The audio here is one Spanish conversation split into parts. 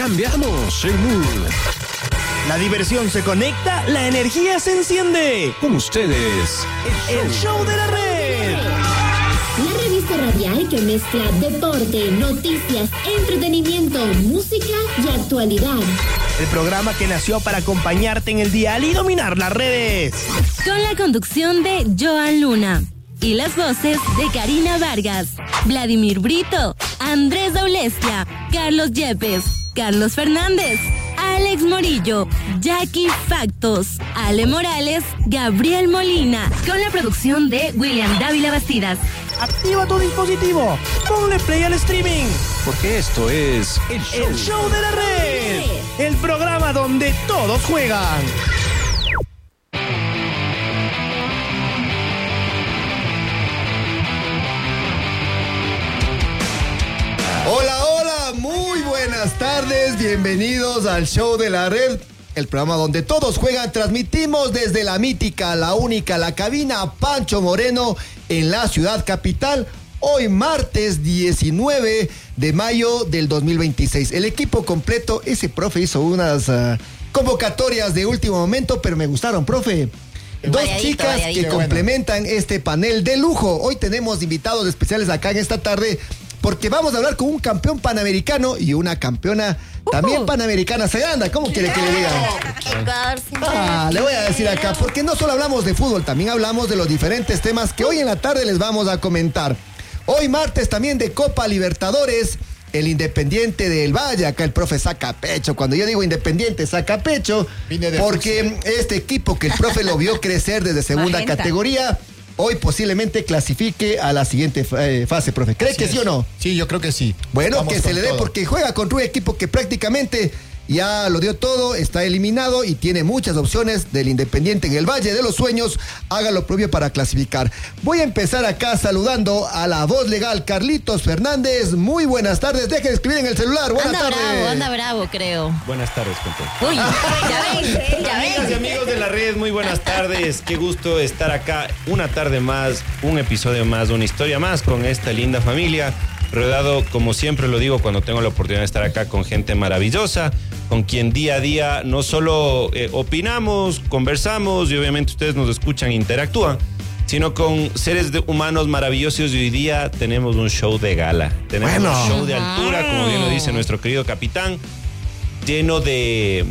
Cambiamos el mood. La diversión se conecta, la energía se enciende. Con ustedes, el show de la red. La revista radial que mezcla deporte, noticias, entretenimiento, música y actualidad. El programa que nació para acompañarte en el dial y dominar las redes. Con la conducción de Joan Luna y las voces de Karina Vargas, Vladimir Brito, Andrés Daulestia, Carlos Yepes, Carlos Fernández, Alex Morillo, Jackie Factos, Ale Morales, Gabriel Molina, con la producción de William Dávila Bastidas. Activa tu dispositivo, ponle play al streaming, porque esto es el show de la red, el programa donde todos juegan. Hola, hola, muy buenas tardes, bienvenidos al show de la red, el programa donde todos juegan. Transmitimos desde la mítica, la única, la cabina Pancho Moreno en la ciudad capital, hoy martes 19 de mayo del 2026. El equipo completo, ese profe hizo unas convocatorias de último momento, pero me gustaron, profe. Dos chicas que complementan este panel de lujo. Hoy tenemos invitados especiales acá en esta tarde, porque vamos a hablar con un campeón panamericano y una campeona también panamericana. Seganda, ¿cómo quiere que le diga? Le voy a decir acá, porque no solo hablamos de fútbol, también hablamos de los diferentes temas que hoy en la tarde les vamos a comentar. Hoy martes también de Copa Libertadores, el Independiente del Valle. Acá el profe saca pecho. Cuando yo digo Independiente, saca pecho, porque este equipo que el profe lo vio crecer desde segunda categoría, hoy posiblemente clasifique a la siguiente fase, profe. ¿Cree que sí o no? Sí, yo creo que sí. Bueno, vamos que se le dé, todo, porque juega contra un equipo que prácticamente ya lo dio todo, está eliminado y tiene muchas opciones del Independiente en el Valle de los Sueños. Haga lo propio para clasificar. Voy a empezar acá saludando a la voz legal, Carlitos Fernández. Muy buenas tardes. Deje de escribir en el celular. Buenas tardes. Anda bravo, creo. Buenas tardes, compadre. Uy, ya ven. Amigas y amigos de la red, muy buenas tardes. Qué gusto estar acá una tarde más, un episodio más, una historia más con esta linda familia. Rodeado, como siempre lo digo cuando tengo la oportunidad de estar acá, con gente maravillosa, con quien día a día no solo opinamos, conversamos y obviamente ustedes nos escuchan e interactúan, sino con seres humanos maravillosos. Y hoy día tenemos un show de gala. Tenemos un show de altura, como bien lo dice nuestro querido capitán, lleno de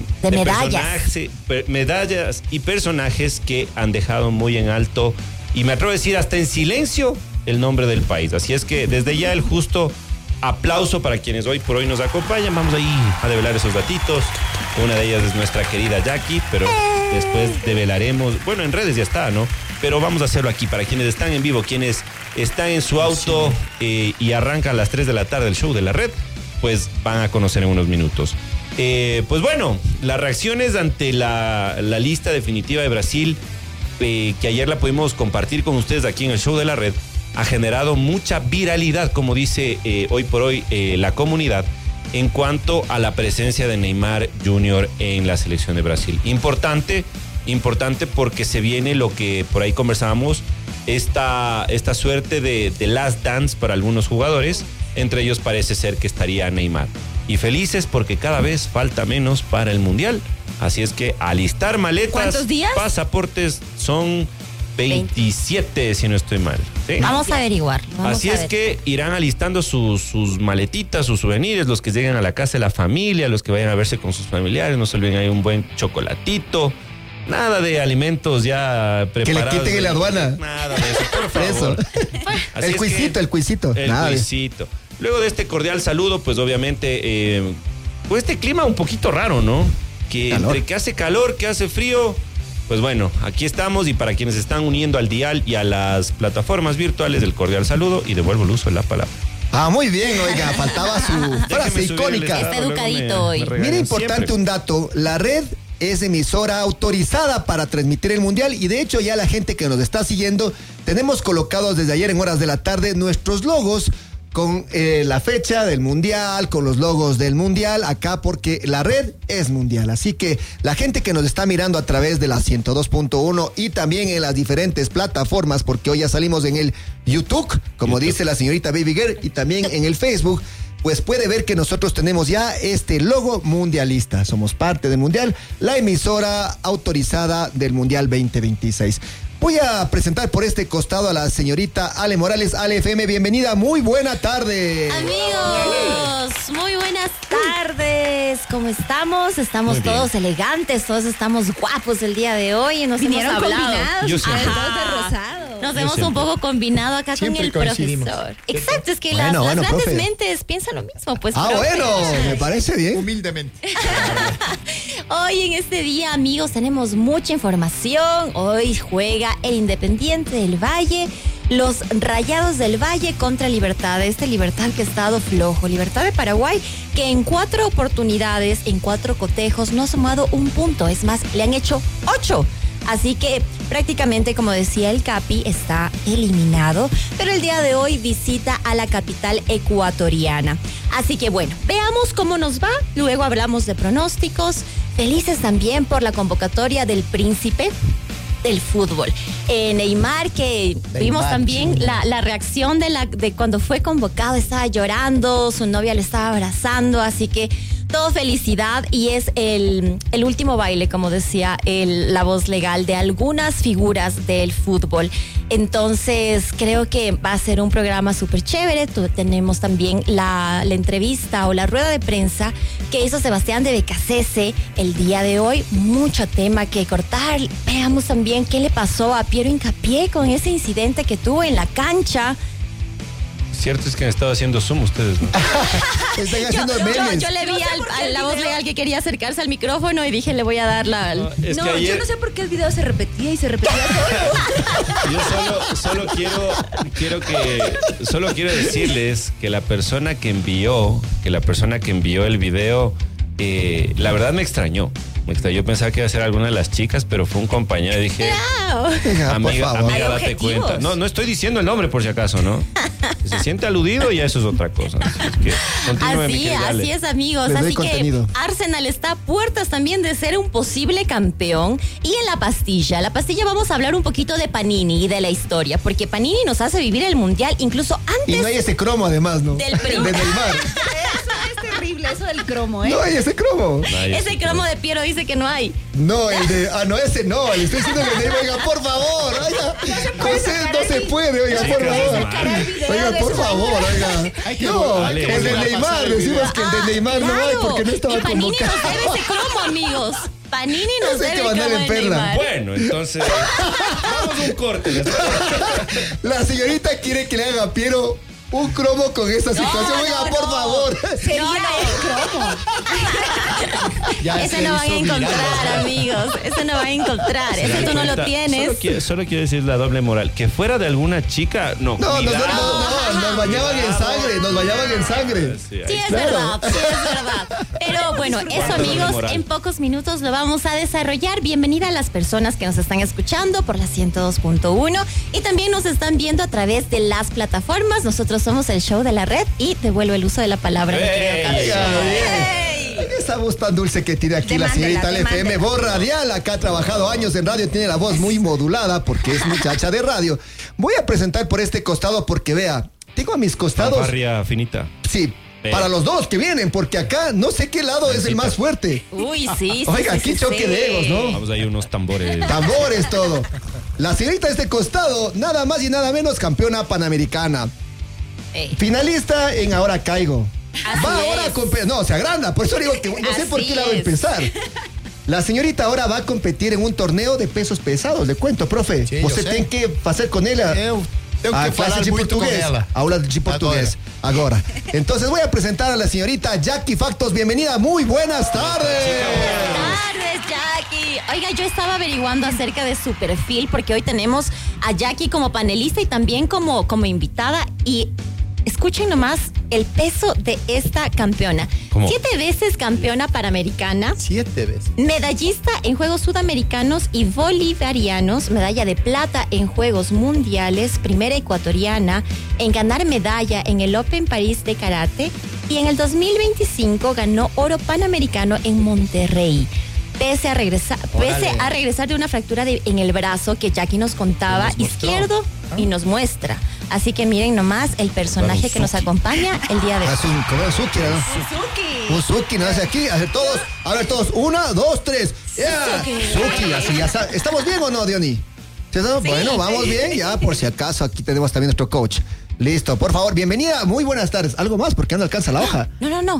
medallas y personajes que han dejado muy en alto, y me atrevo a decir hasta en silencio, el nombre del país. Así es que desde ya el justo aplauso para quienes hoy por hoy nos acompañan. Vamos ahí a develar esos datitos. Una de ellas es nuestra querida Jackie, pero después develaremos, bueno, en redes ya está, ¿no? Pero vamos a hacerlo aquí para quienes están en vivo, quienes están en su auto y arrancan a las 3 de la tarde el show de la red, pues van a conocer en unos minutos. Pues bueno, las reacciones ante la lista definitiva de Brasil, que ayer la pudimos compartir con ustedes aquí en el show de la red, ha generado mucha viralidad, como dice hoy por hoy la comunidad, en cuanto a la presencia de Neymar Jr. en la selección de Brasil. Importante porque se viene lo que por ahí conversábamos, esta suerte de last dance para algunos jugadores. Entre ellos parece ser que estaría Neymar. Y felices porque cada vez falta menos para el Mundial. Así es que alistar maletas. ¿Cuántos días? Pasaportes son 27, si no estoy mal. ¿Sí? Vamos a averiguar. Así es que irán alistando sus maletitas, sus souvenirs, los que lleguen a la casa de la familia, los que vayan a verse con sus familiares. No se olviden, hay un buen chocolatito. Nada de alimentos ya preparados. Que le quiten la aduana. Nada de eso, por favor. El cuisito. El cuisito. Luego de este cordial saludo, pues obviamente, pues este clima un poquito raro, ¿no? Que calor. Entre que hace calor, que hace frío. Pues bueno, aquí estamos, y para quienes están uniendo al dial y a las plataformas virtuales, el cordial saludo, y devuelvo el uso de la palabra. Muy bien, oiga, faltaba su frase icónica. Está educadito hoy. Mira, importante siempre. Un dato, la red es emisora autorizada para transmitir el Mundial, y de hecho ya la gente que nos está siguiendo, tenemos colocados desde ayer en horas de la tarde nuestros logos con la fecha del Mundial, con los logos del Mundial acá, porque la red es mundial. Así que la gente que nos está mirando a través de la 102.1 y también en las diferentes plataformas, porque hoy ya salimos en el YouTube, como dice la señorita Baby Girl, y también en el Facebook, pues puede ver que nosotros tenemos ya este logo mundialista. Somos parte del Mundial, la emisora autorizada del Mundial 2026. Voy a presentar por este costado a la señorita Ale Morales. Ale FM, bienvenida, muy buena tarde. Amigos, muy buenas tardes. ¿Cómo estamos? Estamos todos elegantes, todos estamos guapos el día de hoy y nos hemos hablado. Combinados, Yo siempre. todos de rosado. Nos hemos un poco combinado acá con el profesor. Exacto, es que las grandes profe. mentes piensan lo mismo, pues. Ah, profe. bueno, me parece bien. Humildemente. Hoy en este día, amigos, tenemos mucha información. Hoy juega el Independiente del Valle, los Rayados del Valle contra Libertad. Este Libertad que ha estado flojo. Libertad de Paraguay, que en 4 oportunidades, en 4 cotejos, no ha sumado un punto. Es más, le han hecho 8. Así que prácticamente, como decía el Capi, está eliminado, pero el día de hoy visita a la capital ecuatoriana. Así que bueno, veamos cómo nos va, luego hablamos de pronósticos, felices también por la convocatoria del príncipe del fútbol. Neymar, que vimos también la reacción de cuando fue convocado, estaba llorando, su novia le estaba abrazando, así que todo felicidad, y es el último baile, como decía la voz legal, de algunas figuras del fútbol. Entonces creo que va a ser un programa súper chévere. Tenemos también la entrevista o la rueda de prensa que hizo Sebastián de Becasese el día de hoy. Mucho tema que cortar. Veamos también qué le pasó a Piero Hincapié con ese incidente que tuvo en la cancha. Cierto es que han estado haciendo Zoom ustedes, ¿no? Están haciendo memes. Yo le vi a la voz legal que quería acercarse al micrófono y dije, le voy a dar la... No, es No, que ayer, yo no sé por qué el video se repetía y se repetía solo. yo solo quiero decirles que la persona que envió el video, la verdad me extrañó. Yo pensaba que iba a ser alguna de las chicas, pero fue un compañero y dije, amiga, Hay date objetivos. cuenta. No estoy diciendo el nombre por si acaso, ¿no? Si se siente aludido, ya eso es otra cosa. Así es que continúe, mi querida Ale. Así es, amigos. Les doy Así contenido. que Arsenal está a puertas también de ser un posible campeón. Y en la pastilla vamos a hablar un poquito de Panini y de la historia, porque Panini nos hace vivir el Mundial incluso Y antes no hay ese cromo además, ¿no? del primer. De Neymar. Es terrible eso del cromo, ¿eh? No hay ese cromo. Ese cromo de Piero dice que no hay. No, ese no. Le estoy diciendo que Neymar, oiga, por favor, oiga. José, no se puede, oiga, Sí, por que favor. sacar el video Oiga, de por eso. favor, oiga. No, Ale, el de va a Neymar, pasar el decimos que el de Neymar no hay porque no estaba y Panini nos convocado. debe ese cromo, amigos. Panini nos Ese hay debe que el mandarle cromo de perla. Neymar. Bueno, entonces, vamos a un corte. La señorita quiere que le haga a Piero un cromo con esta situación. Oiga, por favor. Sería No, no. el cromo. Ese no van a encontrar, amigos. Ese no van a encontrar. Ese tú no lo tienes. Solo quiero decir la doble moral. Que fuera de alguna chica, no. No, cuidado. nos bañaban en sangre, nos bañaban en sangre. Sí, ahí Sí, es Claro. verdad, sí, es verdad. Pero bueno, eso, Cuánta doble amigos, moral. en pocos minutos lo vamos a desarrollar. Bienvenida a las personas que nos están escuchando por la 102.1 y también nos están viendo a través de las plataformas. Nosotros somos el show de la red y devuelvo el uso de la palabra. mi querido ¡Ey! Carlos. Oiga, esa voz tan dulce que tiene aquí la señorita FM, voz radial, acá ha trabajado años en radio, tiene la voz muy modulada porque es muchacha de radio. Voy a presentar por este costado porque vea, tengo a mis costados, Fanfarria finita. sí, para los dos que vienen, porque acá no sé qué lado es el más fuerte. Uy, sí. Oiga, sí, aquí sí, choque sí. de egos, ¿no? Vamos ahí unos tambores. Tambores, todo. La señorita de este costado, nada más y nada menos campeona panamericana. Ey. Finalista en Ahora Caigo. Así Va ahora es. a competir. No, se agranda. Por eso digo que no sé por Así qué lado es. empezar. La señorita ahora va a competir en un torneo de pesos pesados. Le cuento, profe. Sí, Você eu tem sei. que fazer com ela Eu tenho a que clase falar de muito com portugués. ela. Aula de portugués. Ahora. Entonces voy a presentar a la señorita Jackie Factos. Bienvenida. Muy buenas tardes. Buenas tardes, Jackie. Oiga, yo estaba averiguando acerca de su perfil porque hoy tenemos a Jackie como panelista y también como invitada. Y escuchen nomás el peso de esta campeona. ¿Cómo? 7 veces campeona panamericana. 7 veces. Medallista en Juegos Sudamericanos y Bolivarianos, medalla de plata en Juegos Mundiales, primera ecuatoriana en ganar medalla en el Open París de Karate y en el 2025 ganó oro panamericano en Monterrey. Pese a regresar de una fractura en el brazo que Jackie nos contaba, ¿Nos mostró? izquierdo, y nos muestra. Así que miren nomás el personaje que nos acompaña el día de hoy. Como Suki, ¿no? Suki, ¿no? Hace aquí, hace todos. A ver, todos. 1, 2, 3. Yeah. Suki, así ya está. ¿Estamos bien o no, Diony? ¿Sí estamos? Sí, bueno, vamos bien. Ya, por si acaso, aquí tenemos también nuestro coach. Listo, por favor, bienvenida, muy buenas tardes. ¿Algo más? Porque no alcanza la hoja. No.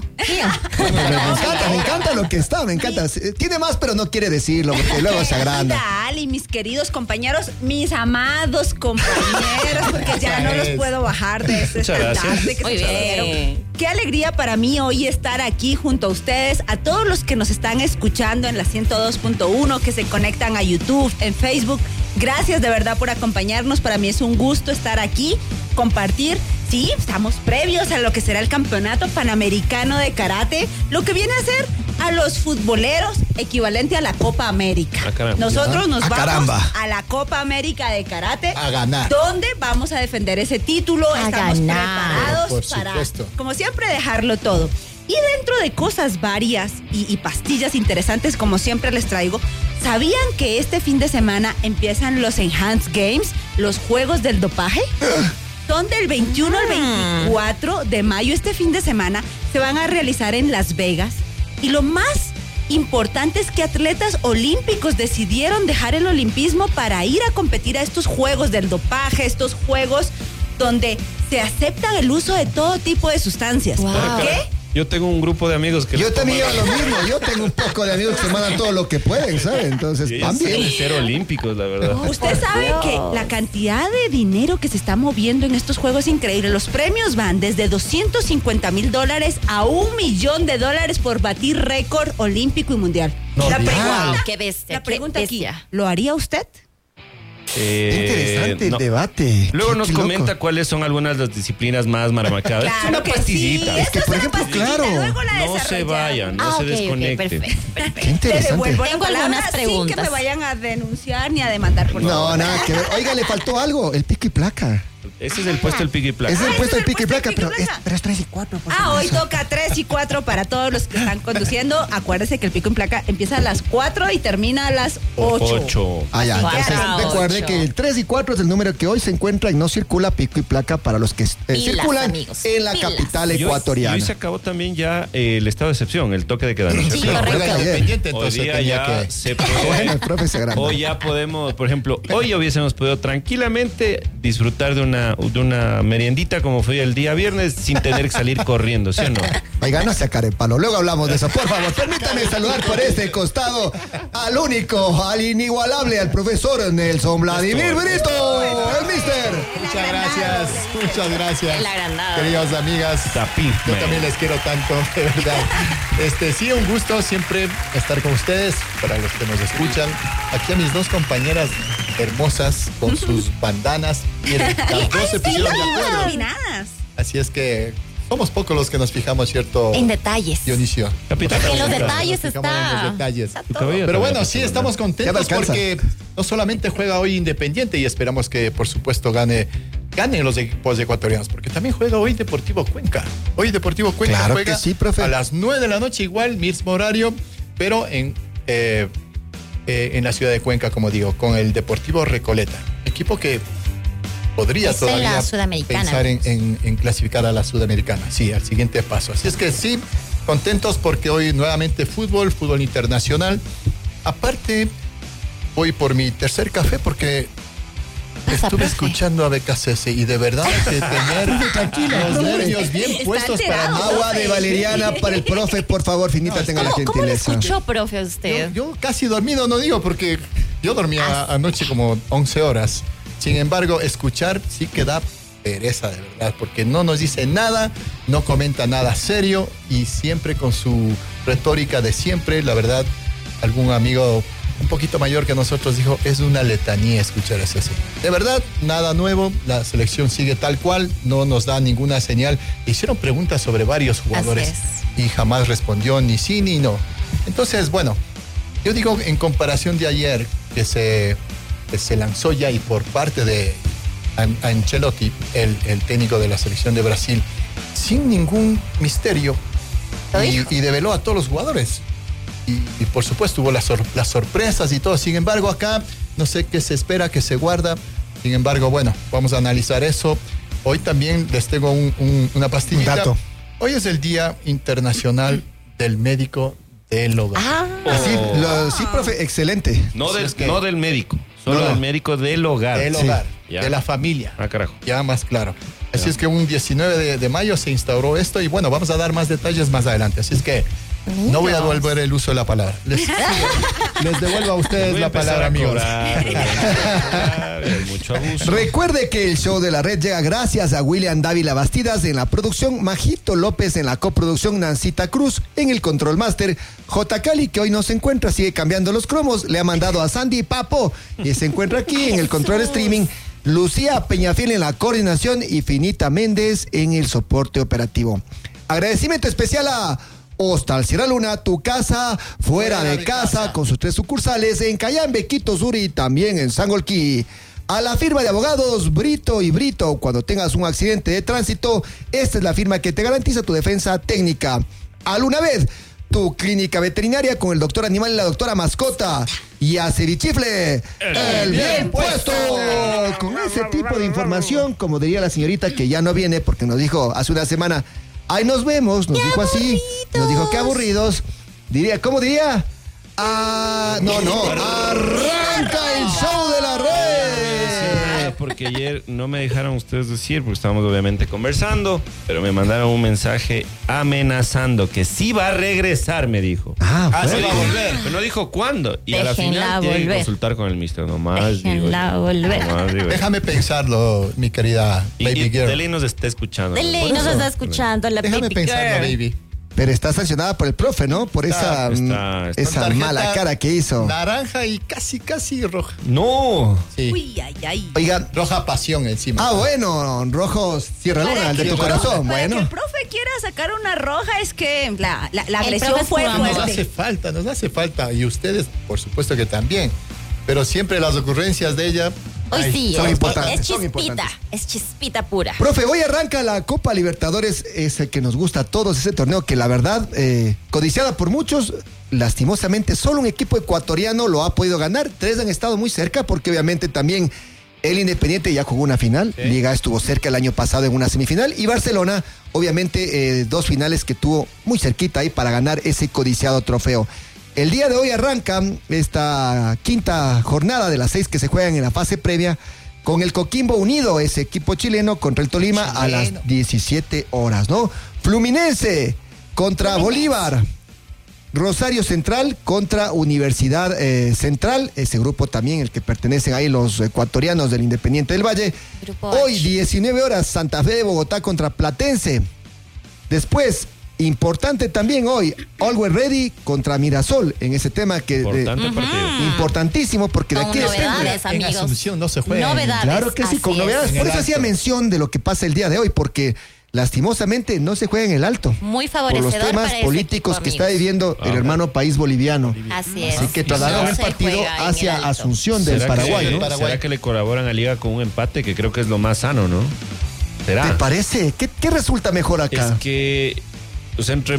Me encanta lo que está, me encanta. Tiene más, pero no quiere decirlo, porque luego se agranda. Ali, mis queridos compañeros, mis amados compañeros, porque ya no los puedo bajar de ese estandarte que muy bien. Qué alegría para mí hoy estar aquí junto a ustedes, a todos los que nos están escuchando en la 102.1, que se conectan a YouTube, en Facebook. Gracias de verdad por acompañarnos. Para mí es un gusto estar aquí, compartir. Sí, estamos previos a lo que será el Campeonato Panamericano de Karate, lo que viene a ser a los futboleros equivalente a la Copa América. Nosotros nos vamos a la Copa América de Karate a ganar, donde vamos a defender ese título. Estamos preparados para, como siempre, dejarlo todo. Y dentro de cosas varias y pastillas interesantes, como siempre les traigo, ¿sabían que este fin de semana empiezan los Enhanced Games, los juegos del dopaje? Son del 21 al 24 de mayo. Este fin de semana se van a realizar en Las Vegas. Y lo más importante es que atletas olímpicos decidieron dejar el olimpismo para ir a competir a estos juegos del dopaje, estos juegos donde se acepta el uso de todo tipo de sustancias. Wow. ¿Qué? Yo tengo un grupo de amigos que... Yo también digo lo mismo. Yo tengo un poco de amigos que mandan todo lo que pueden, ¿sabes? Entonces, también. Ser olímpicos, la verdad. Usted sabe que la cantidad de dinero que se está moviendo en estos juegos es increíble. Los premios van desde $250,000 a $1 millón por batir récord olímpico y mundial. La pregunta aquí, ¿lo haría usted? Interesante el debate. Luego nos comenta cuáles son algunas de las disciplinas más marmacadas. Claro, es una pastillita. Sí, es que, por ejemplo, claro. No se vayan, no se desconecten. Perfecto. Qué interesante. Tengo algunas preguntas. Sin que me vayan a denunciar ni a demandar por favor. No, nada que ver. Oiga, le faltó algo, el pico y placa. Ese es el puesto del pico y placa. Ese es el puesto del pico y placa, pero es 3 y 4. Hoy toca 3 y 4 para todos los que están conduciendo. Acuérdese que el pico y placa empieza a las 4 y termina a las 8. Ya. Entonces, recuerde que el 3 y 4 es el número que hoy se encuentra y no circula pico y placa para los que circulan en la capital ecuatoriana. Y hoy se acabó también ya el estado de excepción, el toque de queda. Sí, correcto. Hoy día ya se puede. Bueno, el profe se agranda. Hoy ya podemos, por ejemplo, hoy hubiésemos podido tranquilamente disfrutar de una meriendita como fue el día viernes sin tener que salir corriendo, ¿sí o no? Oiga, no se acare palo. Luego hablamos de eso. Por favor, permítame saludar por este costado al único, al inigualable, al profesor Nelson Vladimir Brito, el mister. Muchas gracias. El agrandado. Queridas amigas, yo también les quiero tanto, de verdad. Sí, un gusto siempre estar con ustedes, para los que nos escuchan. Aquí a mis dos compañeras hermosas con sus bandanas. Miren, las dos se pusieron de acuerdo. Así es que somos pocos los que nos fijamos, ¿cierto? En detalles. Dionisio. Capitán. En los detalles está. En los detalles. Cabello, pero bueno, sí, estamos contentos porque no solamente juega hoy Independiente y esperamos que, por supuesto, ganen los equipos ecuatorianos, porque también juega hoy Deportivo Cuenca. Hoy Deportivo Cuenca claro juega que sí, profe. A las 9 de la noche, igual, mismo horario, pero en la ciudad de Cuenca, como digo, con el Deportivo Recoleta. Equipo que podría todavía pensar en clasificar a la Sudamericana. Sí, al siguiente paso. Así es que sí, contentos porque hoy nuevamente fútbol internacional. Aparte, voy por mi tercer café porque estuve escuchando a BKCS y de verdad que tener los nervios bien puestos para agua de valeriana para el profe, por favor, finita, tenga la gentileza. ¿Cómo lo escuchó, profe, usted? Yo casi dormido, no digo, porque yo dormía anoche como 11 horas. Sin embargo, escuchar sí que da pereza, de verdad, porque no nos dice nada, no comenta nada serio y siempre con su retórica de siempre. La verdad, algún amigo un poquito mayor que nosotros dijo, es una letanía escuchar eso así. De verdad, nada nuevo, la selección sigue tal cual, no nos da ninguna señal. Hicieron preguntas sobre varios jugadores y jamás respondió ni sí ni no. Entonces, bueno, yo digo, en comparación de ayer, que se lanzó ya y por parte de Ancelotti, el técnico de la selección de Brasil, sin ningún misterio y develó a todos los jugadores. Y por supuesto hubo las sorpresas y todo. Sin embargo, acá no sé qué se espera, qué se guarda. Sin embargo, bueno, vamos a analizar eso. Hoy también les tengo una pastillita. Un dato. Hoy es el Día Internacional del Médico del Hogar. Sí, profe, excelente. No del médico, solo del médico del hogar. Del hogar, de la familia. Ah, carajo. Ya más claro. Así es que un 19 de mayo se instauró esto y bueno, vamos a dar más detalles más adelante. Así es que no voy a devolver el uso de la palabra. Les devuelvo a ustedes la palabra, amigos. Mucho abuso. Recuerde que el show de la red llega gracias a William Dávila Bastidas en la producción, Majito López en la coproducción, Nancita Cruz en el control master, J. Cali, que hoy no se encuentra, sigue cambiando los cromos, le ha mandado a Sandy Papo y se encuentra aquí en el control streaming, Lucía Peñafiel en la coordinación y Finita Méndez en el soporte operativo. Agradecimiento especial a Hostal Sierra Luna, tu casa fuera de casa, con sus 3 sucursales en Cayambe, Quito Sur y también en Sangolquí. A la firma de abogados Brito y Brito, cuando tengas un accidente de tránsito, esta es la firma que te garantiza tu defensa técnica. A Lunaved, tu clínica veterinaria con el doctor animal y la doctora mascota. Y a Cevichifle, el bien puesto. Con ese tipo de información, como diría la señorita que ya no viene porque nos dijo hace una semana, ahí nos vemos, nos dijo así, nos dijo qué aburridos. Diría, ¿cómo diría? No, arranca el show de la red. Porque ayer no me dejaron ustedes decir, porque estábamos obviamente conversando, pero me mandaron un mensaje amenazando que sí va a regresar, me dijo. Sí va a volver. Pero no dijo cuándo. Y Déjenla a la final tiene que volver. consultar con el mister. Déjenla volver. Déjame pensarlo, mi querida baby girl. Dele nos está escuchando. De ley Por nos eso. está escuchando la Déjame baby pensarlo, girl. baby. Pero está sancionada por el profe, ¿no? Por esa Tarjeta mala cara que hizo. Naranja y casi roja. No. Sí. Uy, ay. Oigan, Roja pasión encima. Bueno, rojos Sierra Luna, el de tu corazón. Para que Bueno. el profe quiera sacar una roja es que la El agresión profe fue es puro amor. fuerte. Nos hace falta. Y ustedes, por supuesto que también. Pero siempre las ocurrencias de ella. Hoy sí, son es importantes, son chispita, importantes. es chispita pura. Profe, hoy arranca la Copa Libertadores, ese que nos gusta a todos, ese torneo que la verdad, codiciada por muchos, lastimosamente solo un equipo ecuatoriano lo ha podido ganar. 3 han estado muy cerca porque obviamente también el Independiente ya jugó una final, Liga estuvo cerca el año pasado en una semifinal y Barcelona, obviamente 2 finales que tuvo muy cerquita ahí para ganar ese codiciado trofeo. El día de hoy arranca esta 5ª jornada de las 6 que se juegan en la fase previa con el Coquimbo Unido, ese equipo chileno contra el Tolima a las 17 horas, ¿no? Fluminense contra Bolívar. Rosario Central contra Universidad Central, ese grupo también el que pertenecen ahí los ecuatorianos del Independiente del Valle. Grupo Hoy, H. 19 horas, Santa Fe de Bogotá contra Platense. Después, importante también hoy, Always Ready contra Mirasol, en ese tema que Importante partido. importantísimo, porque de Con aquí novedades, En amigos. Asunción no se juega. Novedades. Claro que sí, con así novedades. es. Por eso En el hacía alto. mención de lo que pasa el día de hoy, porque lastimosamente no se juega en el alto. Muy Por favorecedor los temas para ese políticos equipo, que está amigos. viviendo el hermano país boliviano. Así es. Así que trasladaron No el se partido juega en el hacia alto. Asunción del ¿Será Paraguay, que, ¿no? ¿Será que le colaboran a Liga con un empate? Que creo que es lo más sano, ¿no? ¿Será? ¿Te parece? ¿Qué resulta mejor acá? Es que, o sea, entre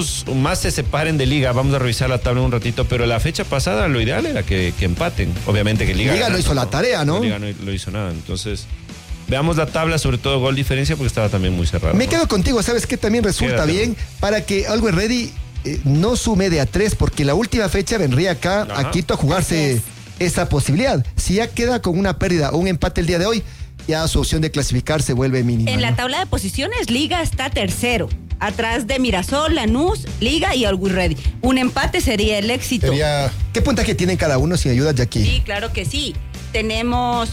más se separen de Liga, vamos a revisar la tabla un ratito, pero la fecha pasada lo ideal era que empaten. Obviamente que Liga Liga no ganando, hizo la tarea, ¿no? Liga no lo hizo nada. Entonces, veamos la tabla, sobre todo gol diferencia, porque estaba también muy cerrado. Me quedo contigo, ¿sabes qué? También resulta Quédate. bien para que Always Ready no sume de a 3, porque la última fecha vendría acá Ajá. a Quito a jugarse esa posibilidad. Si ya queda con una pérdida o un empate el día de hoy, ya su opción de clasificar se vuelve mínima. En la ¿no? tabla de posiciones, Liga está tercero. Atrás de Mirasol, Lanús, Liga y Always Ready. Un empate sería el éxito. Sería ¿Qué puntaje tienen cada uno si ayudas de aquí? Sí, claro que sí. Tenemos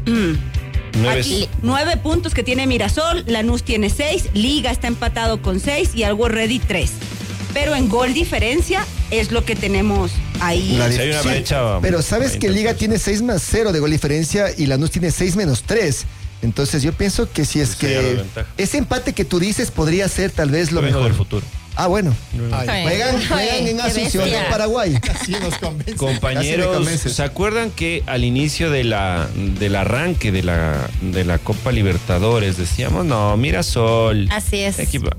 9. aquí 9 puntos que tiene Mirasol, Lanús tiene 6, Liga está empatado con 6 y Always Ready 3. Pero en gol diferencia es lo que tenemos ahí. La Si hay una Sí, brecha. pero sabes que Liga tiene 6+0 de gol diferencia y Lanús tiene 6-3. Entonces yo pienso que si es Sería la que ventaja. ese empate que tú dices podría ser tal vez lo Vengo mejor. del futuro. Ah, bueno. Ay, Juegan Ay, en qué Asunción bestia. del Paraguay. así nos convence. Casi me Compañeros, convences. ¿se acuerdan que al inicio del arranque de la Copa Libertadores decíamos, no, Mirasol? Así es.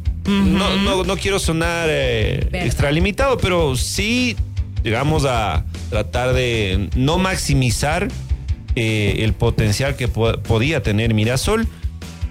No quiero sonar extralimitado, pero sí, digamos, a tratar de no maximizar el potencial que podía tener Mirasol.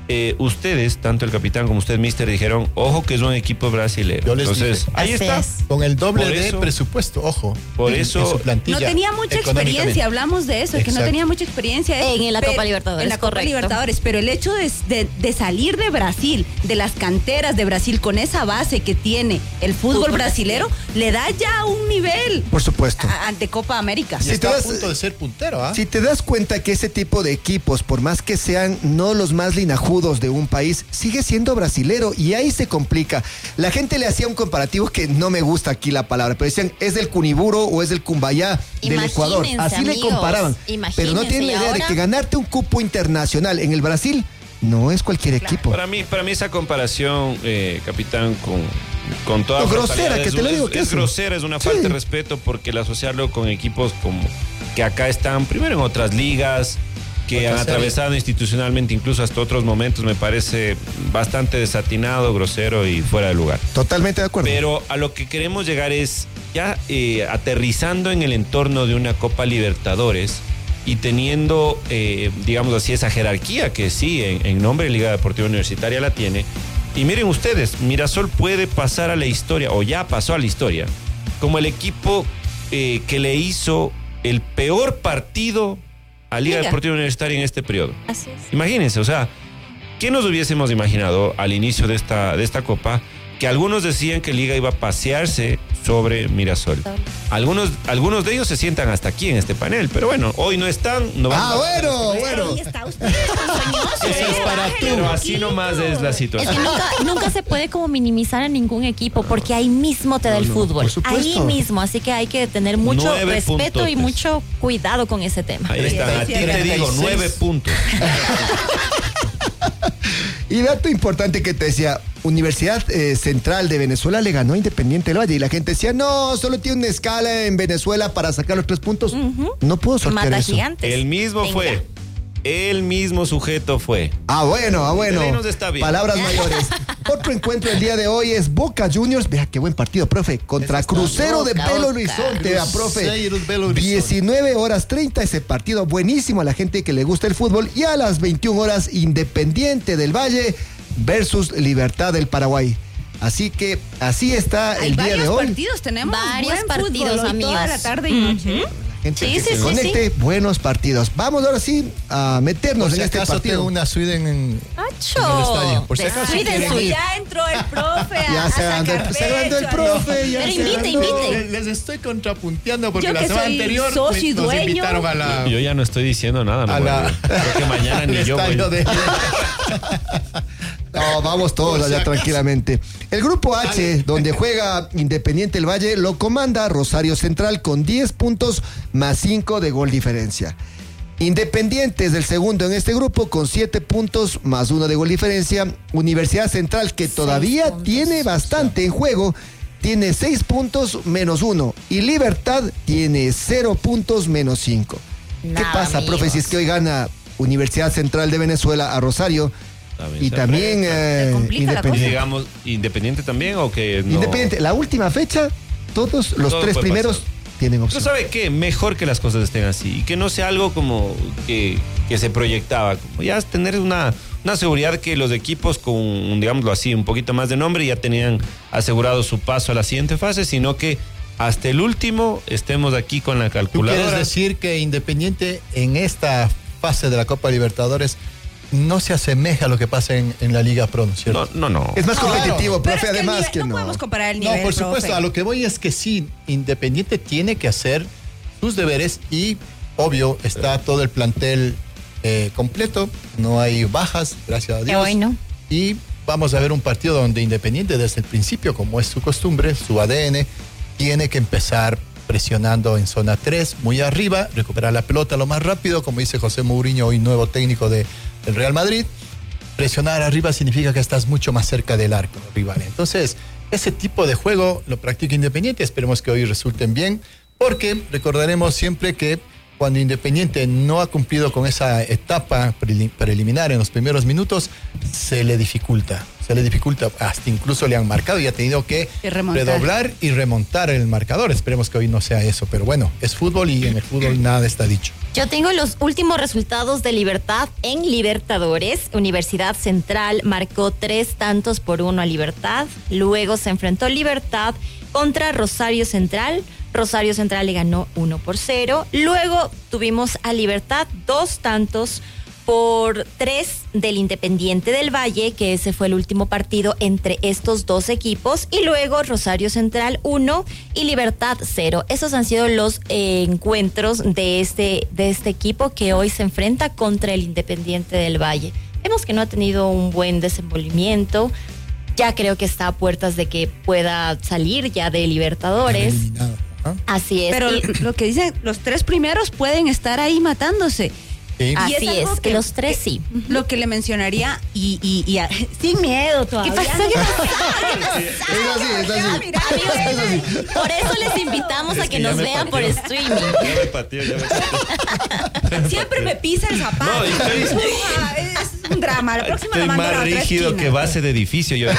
ustedes, tanto el capitán como usted, mister, dijeron, ojo que es un equipo brasilero. Yo les Entonces, dije. ahí Así está. es. Con el doble Por de eso- presupuesto, ojo. por eso- en su plantilla, No tenía mucha económicamente. experiencia, hablamos de eso, que no Exacto. tenía mucha experiencia. En la Copa Libertadores, En la Copa correcto. Libertadores, pero el hecho de salir de Brasil, de las canteras de Brasil, con esa base que tiene el fútbol brasilero, le da ya un nivel Por supuesto. ante Copa América. Y Si está te a das- punto de ser puntero, ¿ah? Si te das cuenta que ese tipo de equipos, por más que sean no los más linajudos de un país, sigue siendo brasilero y ahí se complica. La gente le hacía un comparativo que no me gusta aquí la palabra, pero decían, es del Cuniburo o es del Cumbayá del Ecuador. Así le amigos, comparaban. Pero no tienen la idea de que ganarte un cupo internacional en el Brasil no es cualquier equipo. Para mí esa comparación, capitán, con toda No, grosera, frontalidad que te lo digo que es es. grosera, es una Sí. falta de respeto, porque el asociarlo con equipos como que acá están primero en otras ligas, que Otra han serie. atravesado institucionalmente incluso hasta otros momentos, me parece bastante desatinado, grosero y fuera de lugar. Totalmente de acuerdo. Pero a lo que queremos llegar es ya aterrizando en el entorno de una Copa Libertadores y teniendo, digamos así, esa jerarquía que sí, en nombre de Liga Deportiva Universitaria la tiene. Y miren ustedes, Mirasol puede pasar a la historia, o ya pasó a la historia, como el equipo que le hizo el peor partido a Liga Liga. Deportiva Universitaria en este periodo. Así es. Imagínense, o sea, ¿qué nos hubiésemos imaginado al inicio de esta Copa? Que algunos decían que Liga iba a pasearse sobre Mirasol. Algunos de ellos se sientan hasta aquí en este panel, pero bueno, hoy no están. No van a- bueno. Ahí está usted, ponzoñoso, Eso es para bájele tú. Pero un así poquito. nomás es la Es situación. que nunca se puede como minimizar a ningún equipo porque ahí mismo te da el fútbol. por supuesto. Ahí mismo, así que hay que tener mucho 9 respeto y puntotes. mucho cuidado con ese tema. Ahí están, a ti te digo, 9 puntos. Y dato importante que te decía, Universidad Central de Venezuela le ganó a Independiente del Valle y la gente decía, no, solo tiene una escala en Venezuela para sacar los 3 puntos. No puedo sortear Mata eso. gigantes. El mismo Venga. fue. El mismo sujeto fue. Bueno. ahí nos está bien. Palabras mayores. Otro encuentro el día de hoy es Boca Juniors. Vea qué buen partido, profe. Contra Ese está Crucero de Boca, Belo Boca. Horizonte, vea, profe. Cruzeiro de Belo Horizonte. 19 horas 30 ese partido. Buenísimo a la gente que le gusta el fútbol. Y a las 21 horas Independiente del Valle versus Libertad del Paraguay. Así que así está Hay el día de varios hoy. partidos, tenemos Varios buen partidos, fútbol hoy amigos. toda la tarde y noche. Gente Sí, que sí, se sí, conecte, buenos partidos. Vamos ahora sí a meternos Por si en este acaso partido. tengo una suite en el estadio. Por si acaso Descuídense. quieren ir. Ya entró el profe a, Ya se a agrandó sacar se agrandó el pecho, profe. ya Pero se invite, agrandó. invite. Les estoy contrapunteando porque Yo la que semana soy anterior socio y nos dueño. invitaron a la... Yo ya no estoy diciendo nada, no a la- vuelvo. Creo que mañana ni al yo voy. estadio de... No, vamos todos Por si allá acaso. tranquilamente. El grupo H, donde juega Independiente del Valle, lo comanda Rosario Central con 10 puntos más 5 de gol diferencia. Independiente es el segundo en este grupo con 7 puntos más 1 de gol diferencia. Universidad Central, que todavía puntos. tiene bastante en juego, tiene 6 puntos menos 1. Y Libertad tiene 0 puntos menos 5. ¿Qué Nada, pasa, amigos. profe, si es que hoy gana Universidad Central de Venezuela a Rosario? Y se también Se complica la Y Independiente. digamos, ¿independiente también o que no? Independiente, la última fecha, todos los Todo 3 puede primeros pasar. tienen Pero opción. ¿sabe qué? Mejor que las cosas estén así y que no sea algo como que se proyectaba. Como ya tener una seguridad que los equipos con, digámoslo así, un poquito más de nombre ya tenían asegurado su paso a la siguiente fase, sino que hasta el último estemos aquí con la ¿Tú quieres calculadora. decir que Independiente en esta fase de la Copa Libertadores no se asemeja a lo que pasa en la Liga Pro, ¿no es cierto? No. Es más competitivo, Pero profe, es que el además nivel- que no no. podemos comparar el No, nivel, por supuesto, profe. a lo que voy es que sí, Independiente tiene que hacer sus deberes y, obvio, está todo el plantel completo, no hay bajas, gracias a Dios. hoy no. Y vamos a ver un partido donde Independiente desde el principio, como es su costumbre, su ADN, tiene que empezar presionando en zona 3, muy arriba, recuperar la pelota lo más rápido, como dice José Mourinho, hoy nuevo técnico del Real Madrid. Presionar arriba significa que estás mucho más cerca del arco rival. Entonces, ese tipo de juego lo practica Independiente. Esperemos que hoy resulten bien, porque recordaremos siempre que cuando Independiente no ha cumplido con esa etapa preliminar en los primeros minutos, se le dificulta. se le dificulta, hasta incluso le han marcado y ha tenido que redoblar y remontar el marcador. Esperemos que hoy no sea eso, pero bueno, es fútbol y en el fútbol nada está dicho. Yo tengo los últimos resultados de Libertad en Libertadores. Universidad Central marcó 3-1 a Libertad. Luego se enfrentó Libertad contra Rosario Central. Rosario Central le ganó 1-0. Luego tuvimos a Libertad 2-3 del Independiente del Valle, que ese fue el último partido entre estos dos equipos, y luego Rosario Central 1 y Libertad 0. Esos han sido los encuentros de este equipo que hoy se enfrenta contra el Independiente del Valle. Vemos que no ha tenido un buen desenvolvimiento. Ya creo que está a puertas de que pueda salir ya de Libertadores. Así es. Pero lo que dicen, los 3 primeros pueden estar ahí matándose. Sí. Así es, que los 3 sí. Lo que le mencionaría y sin miedo todavía. ¿Qué pasó? Es así. Amigos, por eso les invitamos a que nos vean por streaming. Ya me pateó. Siempre me pisa el zapato. No, es un drama. La próxima estoy la mando a la más otra rígido esquina. que base de edificio. Yo.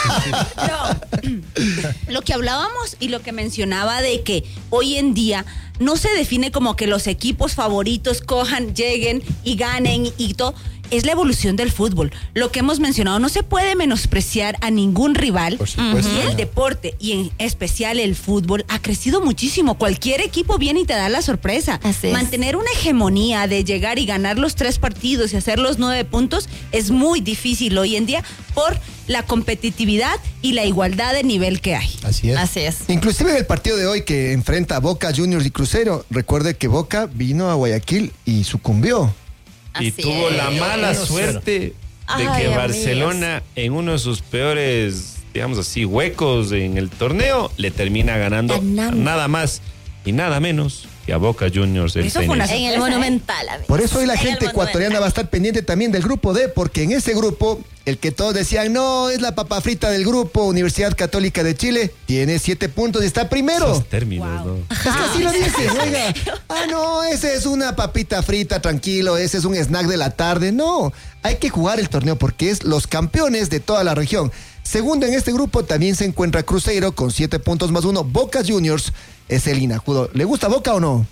No, lo que hablábamos y lo que mencionaba de que hoy en día no se define como que los equipos favoritos cojan, lleguen y ganen y todo. Es la evolución del fútbol. Lo que hemos mencionado, no se puede menospreciar a ningún rival. Por supuesto. Y el deporte, y en especial el fútbol, ha crecido muchísimo. Cualquier equipo viene y te da la sorpresa. Así es. Mantener una hegemonía de llegar y ganar los 3 partidos y hacer los 9 puntos es muy difícil hoy en día por la competitividad y la igualdad de nivel que hay. Así es. Así es. Inclusive en el partido de hoy que enfrenta a Boca Juniors y Cruzeiro, recuerde que Boca vino a Guayaquil y sucumbió. Y Así tuvo es. la mala suerte de Ay, que amigos. Barcelona, en uno de sus peores, digamos así, huecos en el torneo, le termina ganando nada más y nada menos que a Boca Juniors. Eso fue una En el Monumental, amigos. Por eso hoy la En el gente ecuatoriana Monumental. va a estar pendiente también del grupo D, porque en ese grupo, el que todos decían, no, es la papa frita del grupo, Universidad Católica de Chile, tiene 7 puntos y está primero. Esos términos, Wow. ¿no? Es que así lo dicen, oiga. No, ese es una papita frita, tranquilo, ese es un snack de la tarde. No, hay que jugar el torneo porque es los campeones de toda la región. Segundo en este grupo también se encuentra Cruzeiro con 7 puntos más 1. Boca Juniors es el inajudo. ¿Le gusta Boca o no?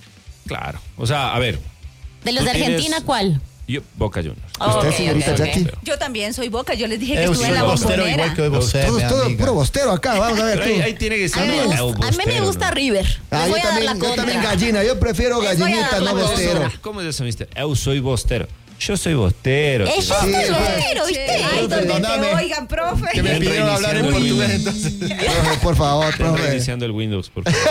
Claro. O sea, a ver. ¿De los tú de Argentina tienes- cuál? Yo, Boca Juniors. ¿Usted, Ok, señorita ok, ok. Jackie? Yo también soy Boca, yo les dije que Eu estuve en soy la bostero bombonera. igual que usted, mi Todo amiga. puro bostero acá, vamos a ver tú. Ahí tiene que ser. A mí me gusta River. Les yo voy a dar la también contra. gallina, yo prefiero Les voy a gallinita, dar la no contra. bostero. ¿Cómo es eso, mister? Eu soy bostero. Yo soy bostero. Yo tío. estoy Sí, bostero, ¿viste? Ay, donde Perdóname. te oigan, profe. Que me Ven pidieron hablar en reiniciando portugués, el- entonces. Profe, por favor, Están profe. reiniciando el Windows, por favor.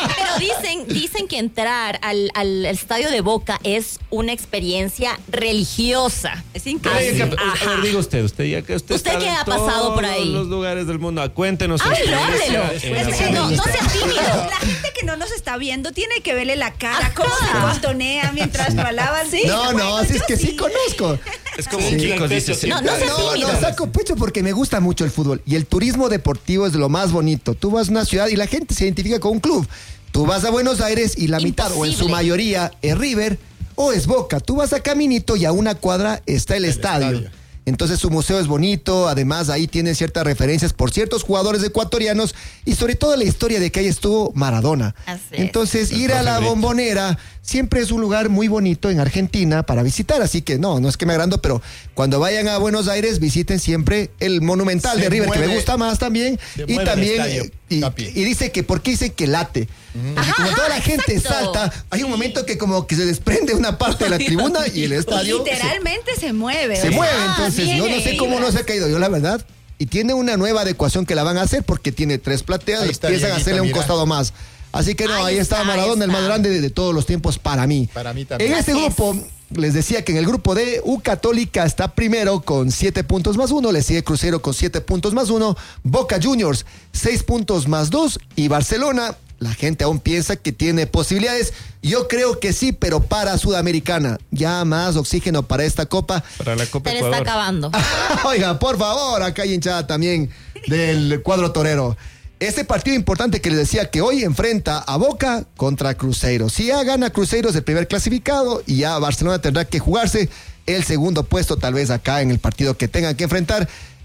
Pero dicen que entrar al estadio de Boca es una experiencia religiosa. Es Pero increíble. a ver, diga usted ya que usted ¿Usted está qué en ha pasado por todos ahí? los lugares del mundo. Cuéntenos su Háblelo, experiencia háblelo. en la Es que no Bundesliga. sea tímido. La gente que no nos está viendo tiene que verle la cara, cómo se contonea mientras hablaban. Sí, No, bueno, así es yo que sí conozco. Es como Sí. Kiko dice. No, no sea tímido. No, saco pecho porque me gusta mucho el fútbol. Y el turismo deportivo es de lo más bonito. Tú vas a una ciudad y la gente se identifica con un club. Tú vas a Buenos Aires y la mitad, o en su Imposible. mayoría, es River o es Boca. Tú vas a Caminito y a una cuadra está el estadio. Entonces su museo es bonito, además ahí tienen ciertas referencias por ciertos jugadores ecuatorianos y sobre todo la historia de que ahí estuvo Maradona. Así es. Entonces ir a profe la Brito. Bombonera siempre es un lugar muy bonito en Argentina para visitar, así que no es que me agrando, pero cuando vayan a Buenos Aires visiten siempre el Monumental Se de River, que me mueve- gusta más también, se y mueve el también estadio, Capi. y dice que ¿por qué dice que late? Porque como toda la gente exacto. salta, hay un momento que como que se desprende una parte de la tribuna y el estadio Literalmente se mueve. se o sea, mueve, entonces yo no sé viene. cómo no se ha caído, yo la verdad. Y tiene una nueva adecuación que la van a hacer porque tiene 3 plateas Ahí y está piensan Dieguito, hacerle un mira. costado más. Así que no, ahí está Maradona, el más grande de todos los tiempos para mí. Para mí también. En este Así es. grupo, les decía que en el grupo D, U Católica está primero con 7 puntos más 1, le sigue Cruzeiro con 7 puntos más 1, Boca Juniors 6 puntos más 2 y Barcelona, la gente aún piensa que tiene posibilidades. Yo creo que sí, pero para Sudamericana. Ya más oxígeno para esta copa. Para la Copa Se le está Ecuador. acabando. Oiga, por favor, acá hay hinchada también del cuadro torero. Este partido importante que les decía que hoy enfrenta a Boca contra Cruzeiro. Si ya gana Cruzeiro es el primer clasificado y ya Barcelona tendrá que jugarse el segundo puesto tal vez acá en el partido que tengan que enfrentar.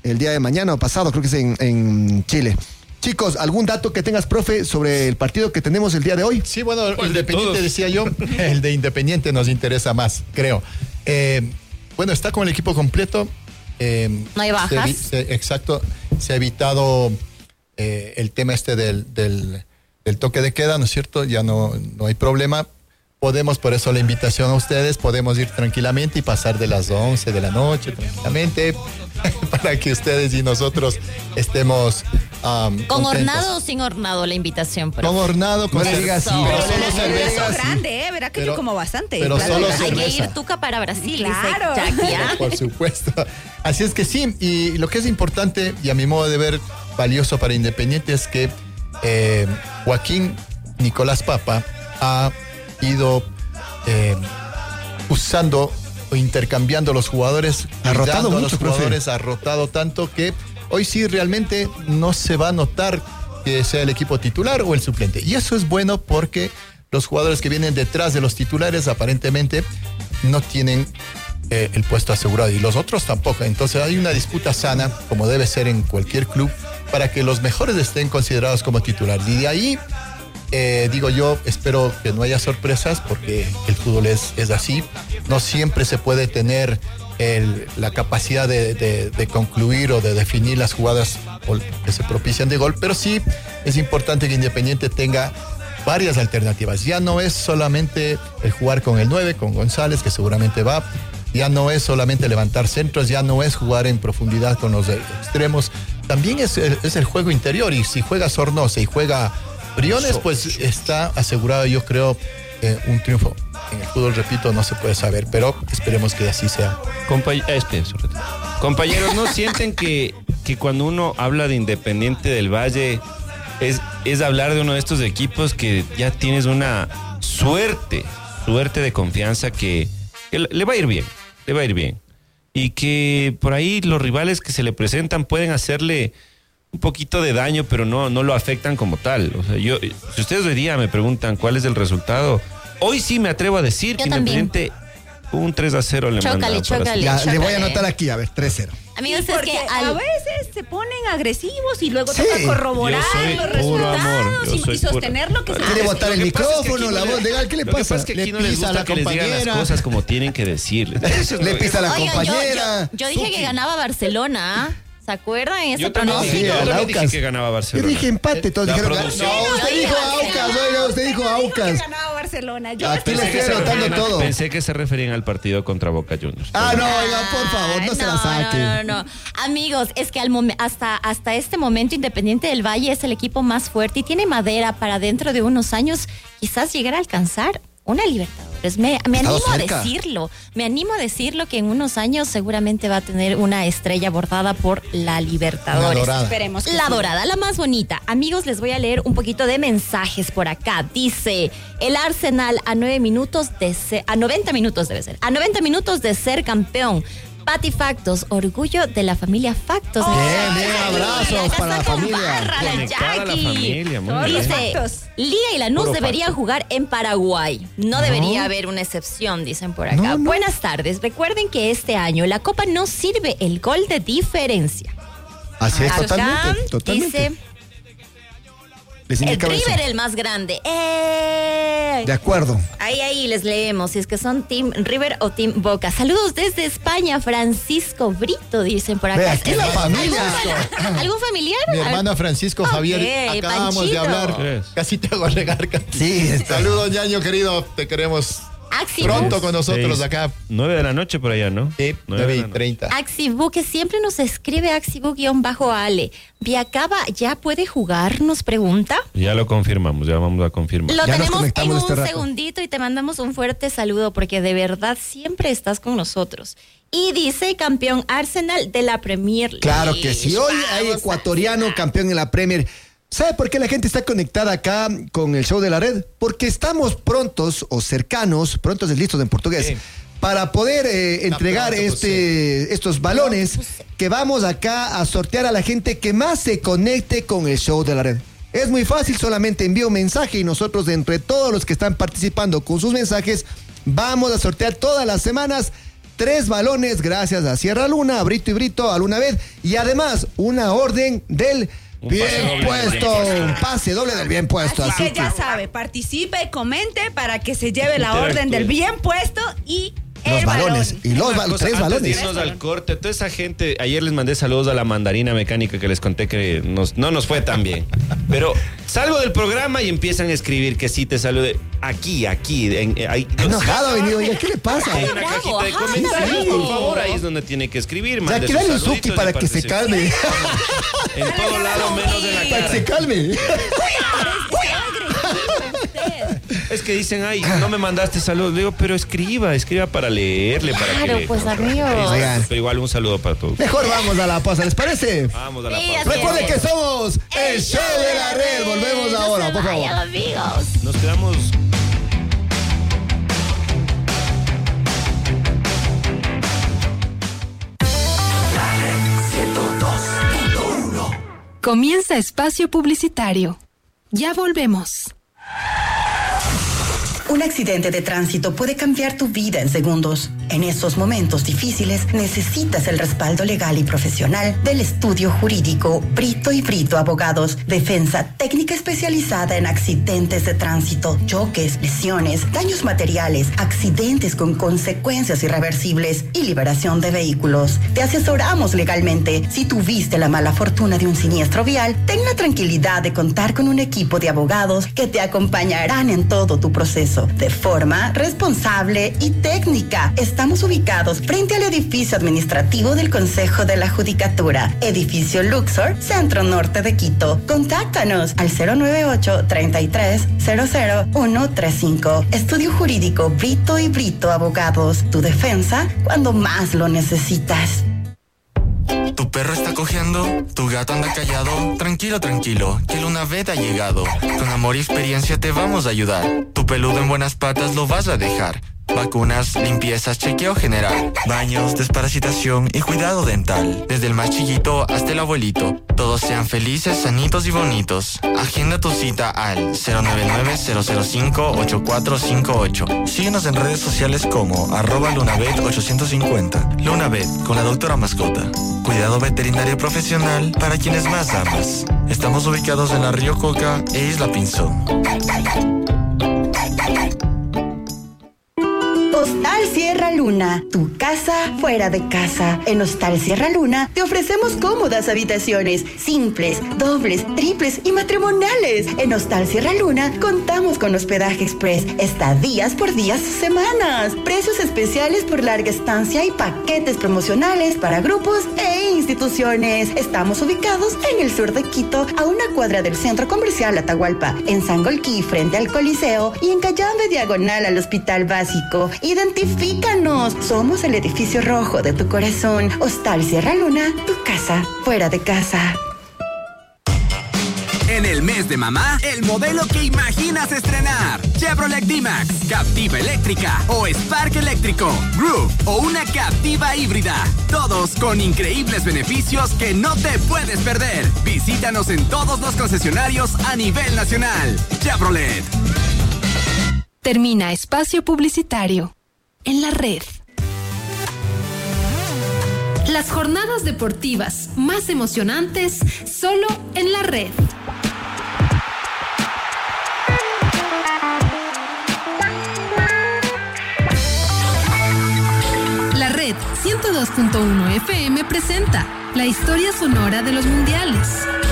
el día de mañana o pasado, creo que es en Chile. Chicos, ¿algún dato que tengas, profe, sobre el partido que tenemos el día de hoy? Sí, bueno, el Independiente, decía yo, el de Independiente nos interesa más, creo. Bueno, está con el equipo completo. No hay bajas. Exacto, se ha evitado el tema del toque de queda, ¿no es cierto? Ya no hay problema. Podemos, por eso la invitación a ustedes, podemos ir tranquilamente y pasar de las 11 de la noche tranquilamente para que ustedes y nosotros estemos ¿Con contentos. hornado o sin hornado la invitación? Con hornado, con cerveza. Pero solo cerveza. Grande, verá que yo como bastante. Pero claro, solo Hay cerveza. que ir tuca para Brasil, Claro. dice Jackie, ¿ah? Por supuesto. Así es que sí, y lo que es importante y a mi modo de ver valioso para Independiente es que Joaquín Nicolás Papa ha ido usando o intercambiando los jugadores, Ha rotado cuidando a mucho, los jugadores, ha rotado tanto que hoy sí realmente no se va a notar que sea el equipo titular o el suplente. Y eso es bueno porque los jugadores que vienen detrás de los titulares aparentemente no tienen el puesto asegurado y los otros tampoco. Entonces hay una disputa sana, como debe ser en cualquier club, para que los mejores estén considerados como titulares. Y de ahí, digo yo, espero que no haya sorpresas porque el fútbol es así. No siempre se puede tener la capacidad de concluir o de definir las jugadas que se propician de gol, pero sí es importante que Independiente tenga varias alternativas. Ya no es solamente el jugar con el 9, con González, que seguramente va. Ya no es solamente levantar centros, ya no es jugar en profundidad con los extremos. También es el juego interior. Y si juega Sornosa y juega Briones, pues está asegurado, yo creo, un triunfo. En el fútbol, repito, no se puede saber, pero esperemos que así sea. Compañeros, ¿no sienten que cuando uno habla de Independiente del Valle es hablar de uno de estos equipos que ya tienes una suerte de confianza que le va a ir bien, y que por ahí los rivales que se le presentan pueden hacerle un poquito de daño, pero no lo afectan como tal? O sea, si ustedes hoy día me preguntan cuál es el resultado, hoy sí me atrevo a decir que Independiente un 3-0 le manda. Chócale. Ya, le voy a anotar aquí, a ver, 3-0. Amigos, Sí, es porque que a veces se ponen agresivos y luego Sí. toca corroborar Yo soy los puro resultados amor, yo soy y sostener lo que se Quiere botar el Lo que pasa es que micrófono, aquí la no voz legal, ¿qué le Lo que pasa? pasa es que aquí no les pisa gusta la que les digan las compañera. cosas como tienen que decirles. Eso es Le lo- pisa la Oigan, compañera. yo dije que ganaba Barcelona, ¿ah? ¿Se acuerdan? Ese Yo también pronóstico. dije, Sí, yo al también dije Aucas. que ganaba Yo Barcelona. dije empate, todos La dijeron. producción. No, usted dijo Aucas, oiga, usted dijo Aucas. ganaba Barcelona. Yo Aquí le Pensé estoy que se anotando referían- todo. Pensé que se referían al partido contra Boca Juniors. Ah, no, oiga, por favor, no se la saque. No. Amigos, es que hasta este momento Independiente del Valle es el equipo más fuerte y tiene madera para dentro de unos años quizás llegar a alcanzar una Libertadores. Me animo cerca. me animo a decirlo que en unos años seguramente va a tener una estrella bordada por la Libertadores. Una dorada. Esperemos que La sí. dorada, la más bonita. Amigos, les voy a leer un poquito de mensajes por acá. Dice, el Arsenal a 90 minutos debe ser, a 90 minutos de ser campeón. Pati Factos, orgullo de la familia Factos. Bien, abrazos para la familia. Conectada a la familia, muy bien. Dice, Factos. Liga y Lanús Puro deberían facto. jugar en Paraguay. No debería haber una excepción, dicen por acá. No. Buenas tardes. Recuerden que este año la Copa no sirve el gol de diferencia. Así es, Acá totalmente. dice, Les el indicaba eso. River el más grande. De acuerdo. Ahí les leemos, si es que son Team River o Team Boca. Saludos desde España, Francisco Brito, dicen por acá. Ve, aquí la familia. ¿Algún familiar? Mi hermano Francisco Javier, Ok, acabamos de Panchito. hablar. Casi te hago regar. Sí, está. Saludos, ñaño querido. Te queremos Axi pronto con nosotros acá. 9 de la noche por allá, ¿no? Sí, 9:30. Axibu, que siempre nos escribe Axibu-Ale. Viacaba, ¿ya puede jugar? Nos pregunta. Ya lo confirmamos, ya vamos a confirmar. Lo Ya nos tenemos en conectamos un este rato. segundito y te mandamos un fuerte saludo porque de verdad siempre estás con nosotros. Y dice campeón Arsenal de la Premier League. Claro que sí. Hoy hay Vamos, ecuatoriano campeón en la Premier. ¿Sabe por qué la gente está conectada acá con el show de la red? Porque estamos prontos o cercanos, prontos es listos en portugués, Sí. para poder entregar pronto, pues, estos balones que vamos acá a sortear a la gente que más se conecte con el show de la red. Es muy fácil, solamente envía un mensaje y nosotros de entre todos los que están participando con sus mensajes vamos a sortear todas las semanas 3 balones gracias a Sierra Luna, a Brito y Brito, a Lunabet y además una orden del bien puesto, un pase doble del bien puesto. Así que ya sabe, participe, comente para que se lleve la orden del bien puesto y los balones. Y los 3 balones. De irnos al corte, toda esa gente, ayer les mandé saludos a la mandarina mecánica que les conté que no nos fue tan bien. Pero salgo del programa y empiezan a escribir que sí te salude. Aquí. Enojado ha venido, ¿qué le pasa? Hay una cajita de comentarios, por favor, ahí es donde tiene que escribir. Ya que dale un Suki para que se calme. En todo lado, menos en la cara. Para que se calme. Es que dicen, ay, no me mandaste saludos. Le digo, pero escriba para leerle. Claro, pues amigos. Pero igual un saludo para todos. Mejor vamos a la pausa, ¿les parece? Vamos a la pausa. Recuerden que somos el show de la red. Volvemos ahora, por favor. Amigos. Nos quedamos. Comienza espacio publicitario. Ya volvemos. Un accidente de tránsito puede cambiar tu vida en segundos. En estos momentos difíciles necesitas el respaldo legal y profesional del estudio jurídico Brito y Brito Abogados. Defensa técnica especializada en accidentes de tránsito, choques, lesiones, daños materiales, accidentes con consecuencias irreversibles y liberación de vehículos. Te asesoramos legalmente. Si tuviste la mala fortuna de un siniestro vial, ten la tranquilidad de contar con un equipo de abogados que te acompañarán en todo tu proceso de forma responsable y técnica. Estamos ubicados frente al edificio administrativo del Consejo de la Judicatura, edificio Luxor, Centro Norte de Quito. Contáctanos al 098-33-00135. Estudio Jurídico Brito y Brito Abogados. Tu defensa cuando más lo necesitas. ¿Tu perro está cojeando? ¿Tu gato anda callado? Tranquilo, que Lunabet ha llegado. Con amor y experiencia te vamos a ayudar. Tu peludo en buenas patas lo vas a dejar. Vacunas, limpiezas, chequeo general, baños, desparasitación y cuidado dental. Desde el más chiquito hasta el abuelito. Todos sean felices, sanitos y bonitos. Agenda tu cita al 099-005-8458. Síguenos en redes sociales como @Lunabet850. Lunabet, con la doctora mascota. Cuidado veterinario profesional para quienes más amas. Estamos ubicados en la Río Coca e Isla Pinzón. Hostal Sierra Luna, tu casa fuera de casa. En Hostal Sierra Luna te ofrecemos cómodas habitaciones, simples, dobles, triples y matrimoniales. En Hostal Sierra Luna contamos con hospedaje express, estadías por días o semanas, precios especiales por larga estancia y paquetes promocionales para grupos e instituciones. Estamos ubicados en el sur de Quito, a una cuadra del Centro Comercial Atahualpa, en Sangolquí frente al Coliseo y en Cayambe diagonal al Hospital Básico. Identifícanos. Somos el edificio rojo de tu corazón. Hostal Sierra Luna, tu casa fuera de casa. En el mes de mamá, el modelo que imaginas estrenar. Chevrolet D-Max, Captiva eléctrica o Spark eléctrico, Groove o una Captiva híbrida. Todos con increíbles beneficios que no te puedes perder. Visítanos en todos los concesionarios a nivel nacional. Chevrolet. Termina espacio publicitario. En la red. Las jornadas deportivas más emocionantes solo en la red. La red 102.1 FM presenta la historia sonora de los mundiales.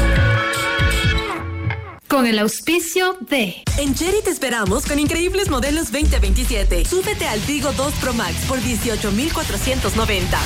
Con el auspicio de... En Chery te esperamos con increíbles modelos 2027. Súbete al Tigo 2 Pro Max por 18,490.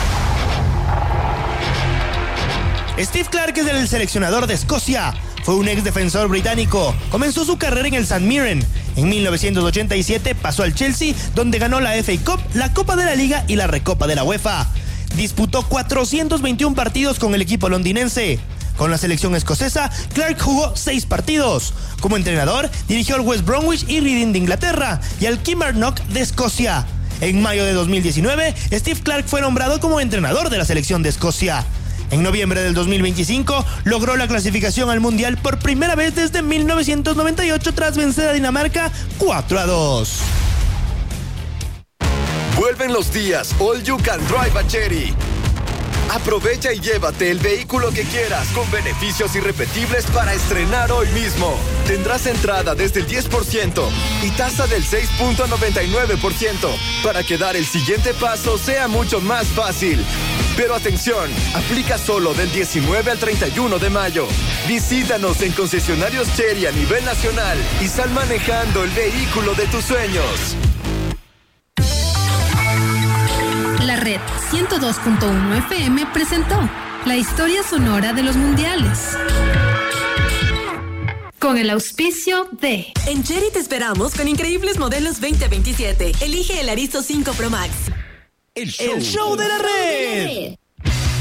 Steve Clarke es el seleccionador de Escocia. Fue un ex defensor británico. Comenzó su carrera en el St. Mirren. En 1987 pasó al Chelsea, donde ganó la FA Cup, la Copa de la Liga y la Recopa de la UEFA. Disputó 421 partidos con el equipo londinense. Con la selección escocesa, Clarke jugó 6 partidos. Como entrenador, dirigió al West Bromwich y Reading de Inglaterra y al Kilmarnock de Escocia. En mayo de 2019, Steve Clarke fue nombrado como entrenador de la selección de Escocia. En noviembre del 2025, logró la clasificación al Mundial por primera vez desde 1998 tras vencer a Dinamarca 4-2. Vuelven los días All You Can Drive a Chery. Aprovecha y llévate el vehículo que quieras con beneficios irrepetibles para estrenar hoy mismo. Tendrás entrada desde el 10% y tasa del 6.99% para que dar el siguiente paso sea mucho más fácil. Pero atención, aplica solo del 19 al 31 de mayo. Visítanos en concesionarios Chery a nivel nacional y sal manejando el vehículo de tus sueños. La red 102.1 FM presentó la historia sonora de los mundiales. Con el auspicio de... En Chery te esperamos con increíbles modelos 2027. Elige el Arizo 5 Pro Max. El show de la red.